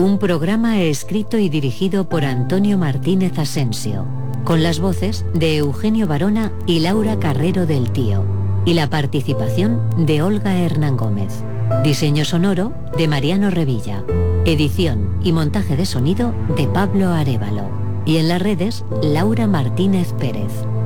Un programa escrito y dirigido por Antonio Martínez Asensio, con las voces de Eugenio Barona y Laura Carrero del Tío, y la participación de Olga Hernán Gómez. Diseño sonoro de Mariano Revilla. Edición y montaje de sonido de Pablo Arévalo. Y en las redes, Laura Martínez Pérez.